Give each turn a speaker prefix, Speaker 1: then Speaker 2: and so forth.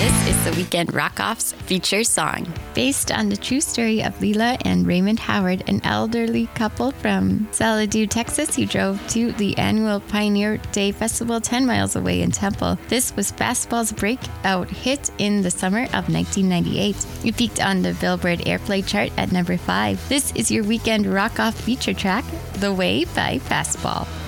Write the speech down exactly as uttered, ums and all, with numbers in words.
Speaker 1: This is the Weekend Rock-Off's feature song. Based on the true story of Leela and Raymond Howard, an elderly couple from Saladoo, Texas, who drove to the annual Pioneer Day Festival ten miles away in Temple. This was Fastball's breakout hit in the summer of nineteen ninety-eight. It peaked on the Billboard Airplay chart at number five. This is your Weekend Rock-Off feature track, The Way by Fastball.